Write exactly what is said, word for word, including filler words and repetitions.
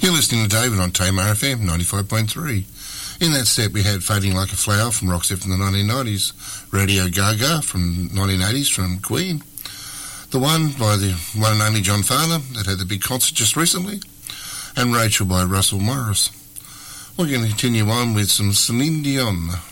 You're listening to David on Tamar F M ninety-five point three. In that set we had Fading Like a Flower from Roxette from the nineteen nineties, Radio Gaga from nineteen eighties from Queen, The One by the one and only John Farnham that had the big concert just recently, and Rachel by Russell Morris. We're going to continue on with some Celine Dion.